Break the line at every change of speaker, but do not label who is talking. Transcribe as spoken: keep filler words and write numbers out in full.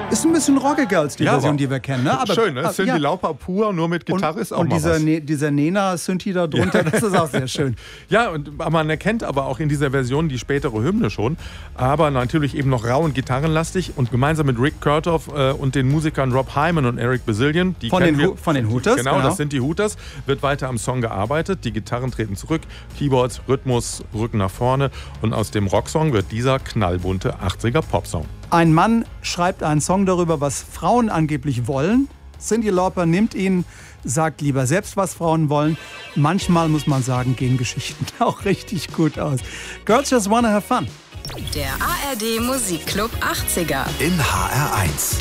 Ist ein bisschen rockiger als die
Ja,
Version,
aber
die wir kennen. Ne? Aber,
schön, ne?
ah,
Cyndi
ja.
Lauper pur, nur mit Gitarre
und,
ist auch
und
mal
dieser,
was.
Ne, dieser Nena-Synthi da drunter, das ist auch sehr schön.
Ja, und man erkennt aber auch in dieser Version die spätere Hymne schon, aber natürlich eben noch rau und gitarrenlastig und gemeinsam mit Rick Kurtoff äh, und den Musikern Rob Hyman und Eric Bazillion, die
Von
kennen
den
wir,
Hu- von den Hooters,
Genau,
genau.
das sind die Hooters, wird weiter am Song gearbeitet, die Gitarren treten zurück, Keyboards, Rhythmus, Rücken nach vorne und aus dem Rocksong wird dieser knallbunte achtziger Popsong.
Ein Mann schreibt einen Song darüber, was Frauen angeblich wollen. Cyndi Lauper nimmt ihn, sagt lieber selbst, was Frauen wollen. Manchmal, muss man sagen, gehen Geschichten auch richtig gut aus. Girls Just Wanna Have Fun.
Der A R D Musikclub achtziger
in H R eins.